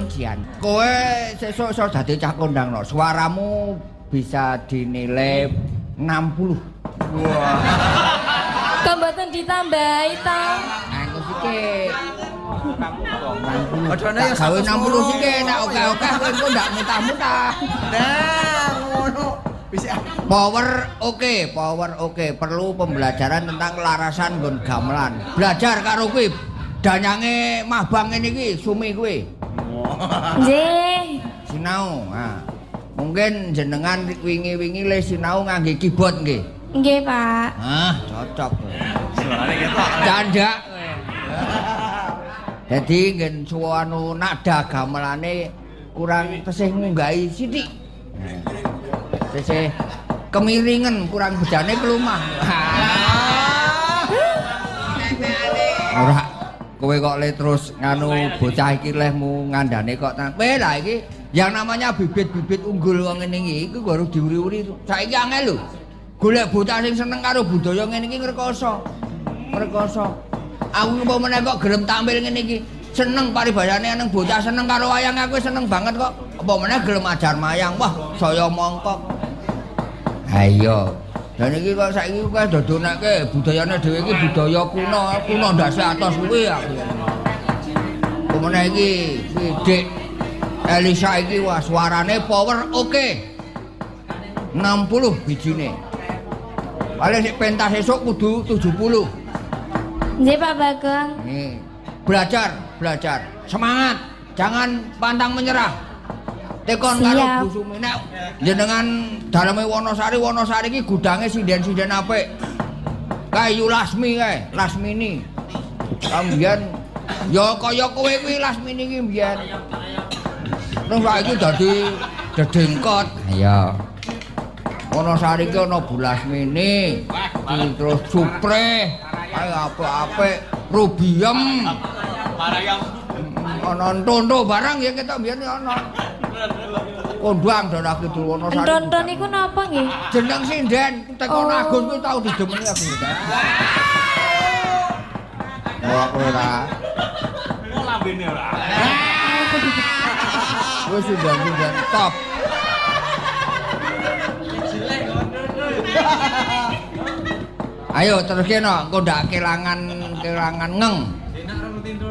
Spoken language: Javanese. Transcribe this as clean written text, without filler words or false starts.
ujian. Kowe sesuk iso dadi cah kondang no. Suaramu bisa dinilai 60. Wah. Kok mboten ditambahi ta? Aku sithik. Padahal ya gawe 60 sithik nek oke-oke kowe engko ndak muntah-muntah. Nah, ngono. Bisa. Power oke. Perlu pembelajaran tentang kelarasan nggon gamelan. Belajar karo kuwi. Danyange mabang ngene iki sumi kuwi. Nggih. Sinau. Nah. Mungkin jenengan wingi-wingi le sinau ngangge keyboard nggih. Nggih, Pak. Ah, cocok. Suarane ketok. Candak. Jadi ngen suwanu nada gamelane kurang tesih ngunggahi sithik. Tesih kemiringan kurang bejane kelumah. Ora kowe kok le terus nganu bocah iki lehmu ngandane kok kowe lah iki yang namanya bibit-bibit unggul wong ngene iki iku harus diuri-uri. Saiki angel lho. Golek bocah sing seneng karo budaya ngene iki ngrekoso. Aku apa meneh kok gelem tampil ngene iki. Seneng paribasane nang bocah seneng karo wayang aku seneng banget kok. Apa meneh gelem ajar mayang. Wah, saya mongkok. Ha iya. Dan iki kok saiki kowe dodonekke budayane dhewe iki budaya kuno ndase atos kuwi aku. Apa meneh iki Dik Elisa iki wah suarane power oke. 60 bijine. Paling sik pentas esuk kudu 70. Nggih, Pak Bagong. Nih, belajar. Semangat, jangan pantang menyerah. Tekon karo Bu Sumi nek jenengan daleme Wonosari iki gudange sinden-sinden apik. Kayu Lasmi kae, Lasmini. Kambiyen ya kaya kowe kuwi Lasmini iki mbiyen. Nang saiki dadi dedengkot. Iya. Wonosari ki ana Bu Lasmini, terus Supre, ayo apik-apik, Rubiem. Ana Entonto barang ya ketok mbiyen ana. Kondang daerah Kidul Wonosari. Entonto niku napa nggih? Jeneng sinden, Tekon Agung kuwi tau didemeni aku. Ora ora. Kok lambene ora? Wis sinden top. Ayo terus kene engko ndak kelangan ngeng.